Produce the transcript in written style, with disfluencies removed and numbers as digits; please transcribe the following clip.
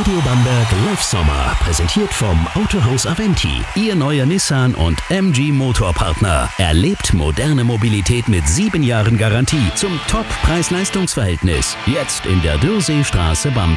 Radio Bamberg Live Sommer, präsentiert vom Autohaus Aventi. Ihr neuer Nissan und MG Motorpartner. Erlebt moderne Mobilität mit 7 Jahren Garantie zum Top-Preis-Leistungs-Verhältnis. Jetzt in der Dürrseestraße Bamberg.